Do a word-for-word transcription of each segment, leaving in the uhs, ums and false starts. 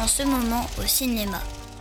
en ce moment au cinéma.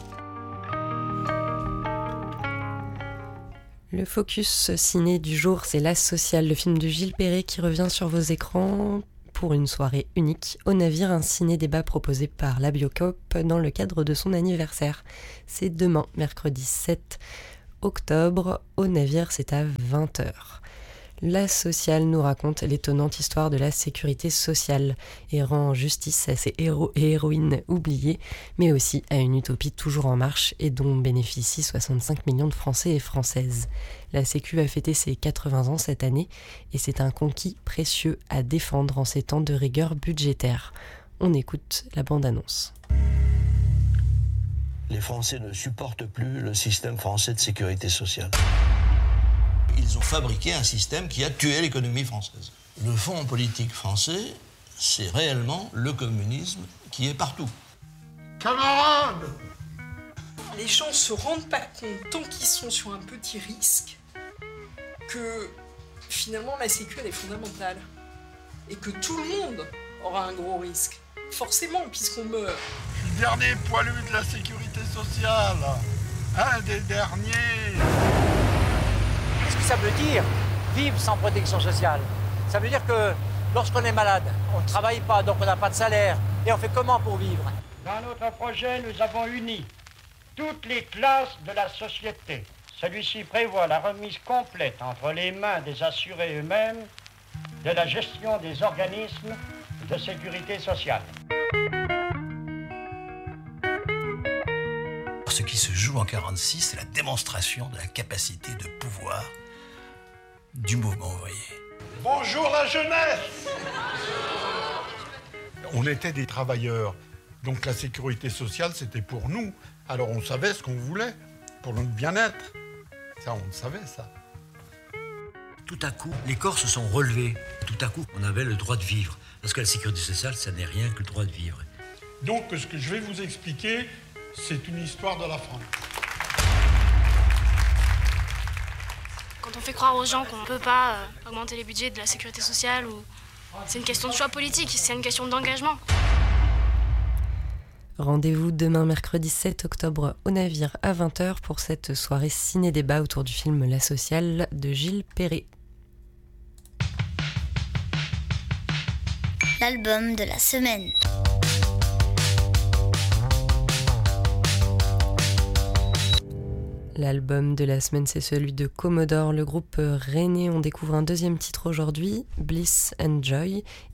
Le focus ciné du jour, c'est L'As Social, le film de Gilles Perret qui revient sur vos écrans pour une soirée unique au Navire, un ciné-débat proposé par la Biocoop dans le cadre de son anniversaire. C'est demain, mercredi sept octobre, au Navire, c'est à vingt heures. L'As Social nous raconte l'étonnante histoire de la sécurité sociale et rend justice à ces héros et héroïnes oubliés, mais aussi à une utopie toujours en marche et dont bénéficient soixante-cinq millions de Français et Françaises. La Sécu a fêté ses quatre-vingts ans cette année et c'est un conquis précieux à défendre en ces temps de rigueur budgétaire. On écoute la bande-annonce. Les Français ne supportent plus le système français de sécurité sociale. Ils ont fabriqué un système qui a tué l'économie française. Le fond politique français, c'est réellement le communisme qui est partout. Camarades! Les gens ne se rendent pas compte, tant qu'ils sont sur un petit risque, que finalement la sécu elle est fondamentale. Et que tout le monde aura un gros risque. Forcément, puisqu'on meurt. Je suis le dernier poilu de la sécurité sociale. Un des derniers. Qu'est-ce que ça veut dire, vivre sans protection sociale? Ça veut dire que lorsqu'on est malade, on ne travaille pas, donc on n'a pas de salaire. Et on fait comment pour vivre? Dans notre projet, nous avons uni toutes les classes de la société. Celui-ci prévoit la remise complète entre les mains des assurés eux-mêmes de la gestion des organismes de sécurité sociale. Ce qui se joue en quarante-six, c'est la démonstration de la capacité de pouvoir du mouvement ouvrier. Bonjour la jeunesse! On était des travailleurs, donc la sécurité sociale c'était pour nous. Alors on savait ce qu'on voulait, pour notre bien-être. Ça, on le savait, ça. Tout à coup, les corps se sont relevés. Tout à coup, on avait le droit de vivre. Parce que la sécurité sociale, ça n'est rien que le droit de vivre. Donc ce que je vais vous expliquer, c'est une histoire de la France. Quand on fait croire aux gens qu'on ne peut pas euh, augmenter les budgets de la sécurité sociale, ou c'est une question de choix politique, c'est une question d'engagement. Rendez-vous demain mercredi sept octobre au Navire à vingt heures pour cette soirée ciné-débat autour du film L'As Social de Gilles Perret. L'album de la semaine. L'album de la semaine, c'est celui de Commodore, le groupe rennais. On découvre un deuxième titre aujourd'hui, Bliss and Joy,